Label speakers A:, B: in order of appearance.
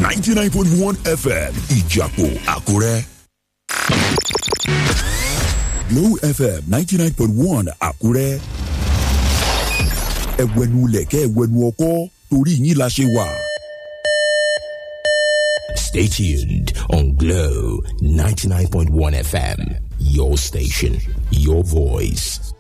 A: 99.1 FM Ìjàpọ̀ Àkúrẹ́. Glow FM 99.1 Àkúrẹ́. Ẹ̀wẹ̀nu lẹ̀kẹ́ ẹ̀wẹ̀nu ọkọ́ torí yín la ṣe wà.
B: Stay tuned on Glow 99.1 FM. Your station, your voice.